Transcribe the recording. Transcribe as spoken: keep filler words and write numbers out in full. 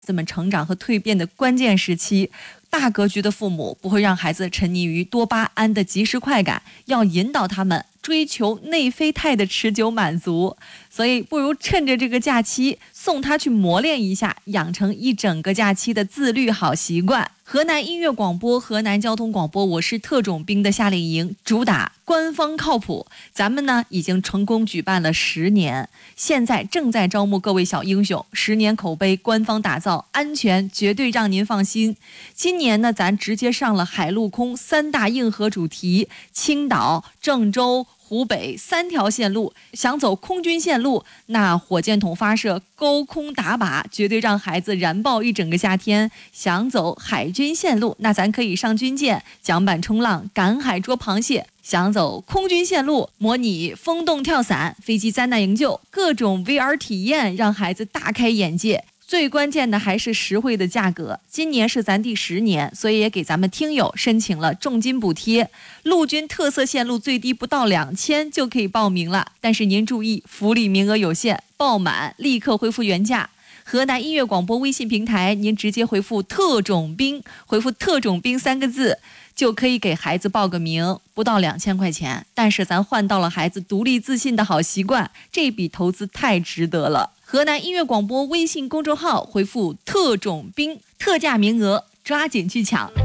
子们成长和蜕变的关键时期，大格局的父母不会让孩子沉溺于多巴胺的即时快感，要引导他们追求内啡肽的持久满足。所以不如趁着这个假期送他去磨练一下，养成一整个假期的自律好习惯。河南音乐广播、河南交通广播我是特种兵的夏令营主打官方靠谱，咱们呢已经成功举办了十年，现在正在招募各位小英雄，十年口碑，官方打造，安全绝对让您放心。今年呢咱直接上了海陆空三大硬核主题，青岛、郑州、湖北三条线路，想走空军线路，那火箭筒发射、高空打靶，绝对让孩子燃爆一整个夏天。想走海军线路，那咱可以上军舰、桨板冲浪、赶海捉螃蟹。想走空军线路，模拟风洞跳伞、飞机灾难营救，各种 V R 体验，让孩子大开眼界。最关键的还是实惠的价格，今年是咱第十年，所以也给咱们听友申请了重金补贴。陆军特色线路最低不到两千就可以报名了，但是您注意，福利名额有限，报满立刻恢复原价。河南音乐广播微信平台，您直接回复特种兵，回复特种兵三个字，就可以给孩子报个名，不到两千块钱，但是咱换到了孩子独立自信的好习惯，这笔投资太值得了。河南音乐广播微信公众号回复特种兵，特价名额抓紧去抢。